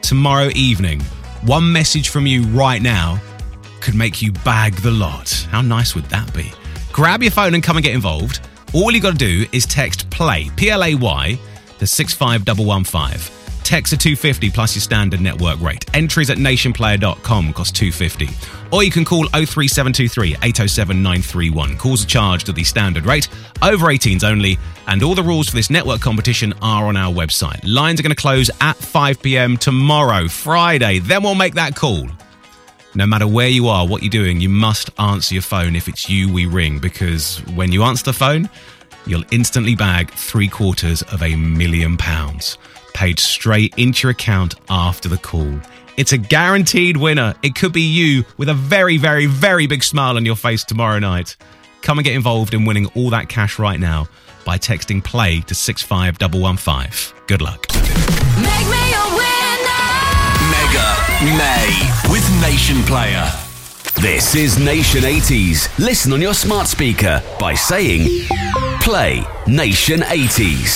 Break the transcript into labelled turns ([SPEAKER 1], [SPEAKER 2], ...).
[SPEAKER 1] tomorrow evening. One message from you right now could make you bag the lot. How nice would that be? Grab your phone and come and get involved. All you got to do is text PLAY, P-L-A-Y, to 65115. Text to 250 plus your standard network rate. Entries at nationplayer.com cost $2.50. Or you can call 03723 807 931. Calls are charged at the standard rate. Over 18s only. And all the rules for this network competition are on our website. Lines are going to close at 5 p.m. tomorrow, Friday. Then we'll make that call. No matter where you are, what you're doing, you must answer your phone if it's you we ring. Because when you answer the phone, you'll instantly bag £750,000. Paid straight into your account after the call. It's a guaranteed winner. It could be you with a very, very, very big smile on your face tomorrow night. Come and get involved in winning all that cash right now by texting PLAY to 65115. Good luck.
[SPEAKER 2] Make me a winner!
[SPEAKER 3] Mega May with Nation Player. This is Nation 80s. Listen on your smart speaker by saying Play Nation 80s.